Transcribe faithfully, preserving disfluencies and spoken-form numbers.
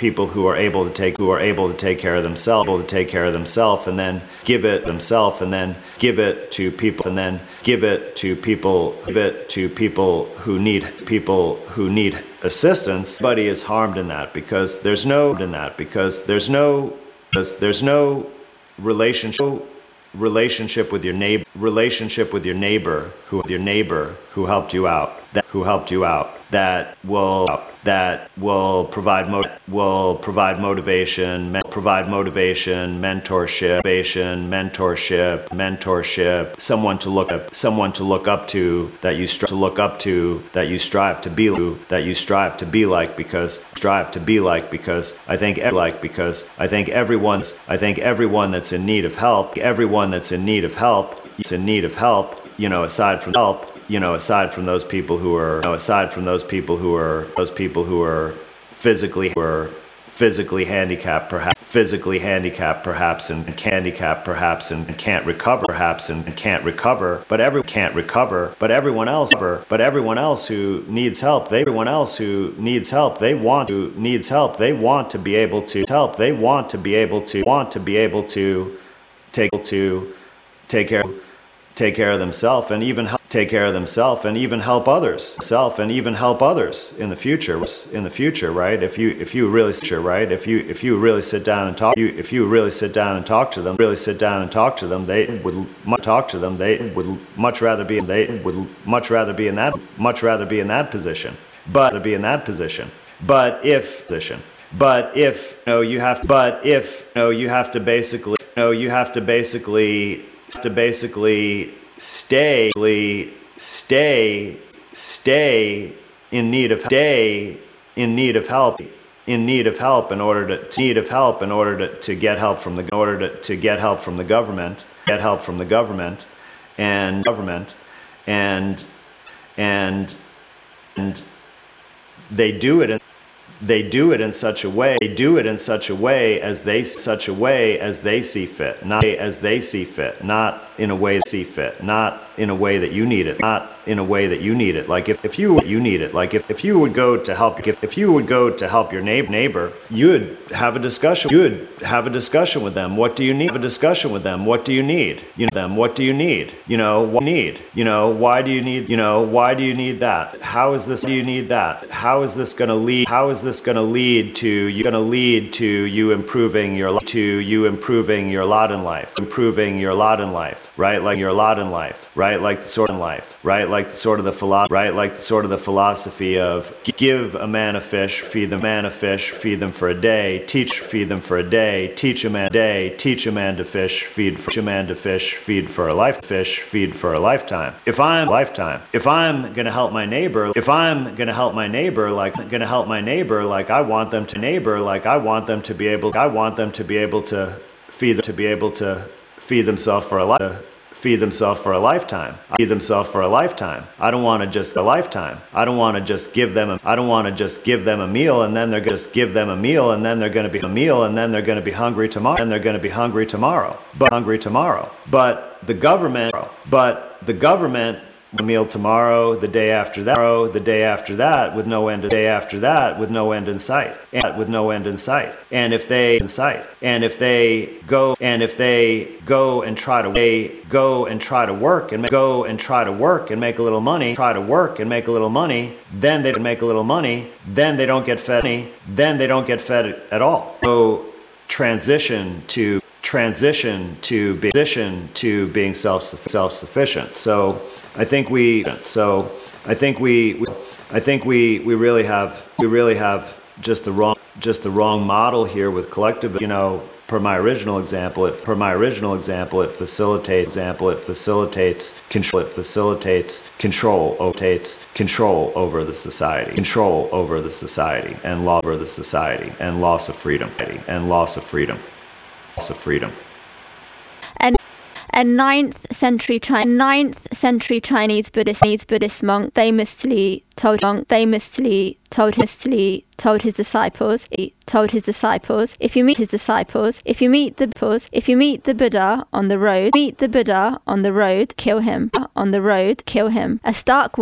people who are able to take who are able to take care of themselves, able to take care of themselves, and then give it themselves, and then give it to people, and then give it to people, give it to people who need people who need assistance. Nobody is harmed in that because there's no in that because there's no because there's no relationship relationship with your neighbor relationship with your neighbor who your neighbor who helped you out that who helped you out that will that will provide mo- will provide motivation me- provide motivation mentorship motivation mentorship mentorship someone to look up someone to look up to that you strive to look up to that you strive to be that you strive to be like because strive to be like because I think like because I think everyone's I think everyone that's in need of help everyone that's in need of help is in need of help you know aside from help you know aside from those people who are you know, aside from those people who are those people who are physically who are physically handicapped perhaps physically handicapped perhaps and handicapped perhaps and can't recover perhaps and can't recover but everyone can't recover but everyone else but everyone else who needs help they everyone else who needs help they want to needs help they want to be able to help they want to be able to want to be able to take to take care take care of themselves and even help take care of themselves and even help others self and even help others in the future in the future right if you if you really right if you if you really sit down and talk you if you really sit down and talk to them really sit down and talk to them they would much talk to them they would much rather be they would much rather be in that much rather be in that position but be in that position but if position but if you know you have but if you know you have to basically you know you have to basically to basically stay stay stay in need of stay in need of help in need of help in order to, to need of help in order to, to get help from the in order to, to get help from the government get help from the government and government and and and they do it in They do it in such a way. They do it in such a way as they such a way as they see fit, not as they see fit, not in a way they see fit, not in a way that you need it, not in a way that you need it. Like if, if you you need it, like if, if you would go to help if, if you would go to help your neighbor neighbor, you would have a discussion. You would have a discussion with them. What do you need? Have a discussion with them. What do you need? You know them. What do you need? You know what you need? You know why do you need? You know why do you need that? How is this? Do you need that? How is this going to lead? How is this going to lead to you? Going to lead to you improving your to you improving your lot in life, improving your lot in life, right? Like your lot in life, right? Like the sort of life, right? Like the sort of the philosophy, right? Like the sort of the philosophy of give a man a fish, feed the man a fish, feed them for a day, teach, feed them for a day, teach a man a day, teach a man to fish, feed for a man to fish, feed for a life, fish, feed for a lifetime. If I'm lifetime, if I'm going to help my neighbor, if I'm going to help my neighbor, like going to help my neighbor, like I want them to neighbor, like I want them to be able, I want them to be able to feed, to be able to feed themselves for a life. Feed themselves for a lifetime. Feed themselves for a lifetime. I don't want to just a lifetime. I don't want to just give them a, I don't want to just give them a meal and then they're going to just give them a meal and then they're going to be a meal and then they're going to be hungry tomorrow and they're going to be hungry tomorrow. But hungry tomorrow. But the government but the government a meal tomorrow, the day after that, the day after that, with no end, the day after that, with no end in sight, and with no end in sight. And if they in sight, and if they go, and if they go and try to, they go and try to work and make, go and try to work and make a little money, try to work and make a little money, then they make a little money, then they don't get fed, then they don't get fed at all. So transition to transition to transition to being self self-sufficient. So. I think we so I think we, we I think we, we really have we really have just the wrong just the wrong model here with collective. You know, per my original example, it per my original example, it facilitates example it facilitates control it facilitates control overtates control over the society control over the society and law over the society and loss of freedom and loss of freedom loss of freedom. And A ninth century Chi- ninth century Chinese Buddhist Buddhist monk famously told monk famously told famously told his disciples he told his disciples if you meet his disciples if you meet the if you meet the Buddha on the road meet the Buddha on the road kill him on the road kill him. A stark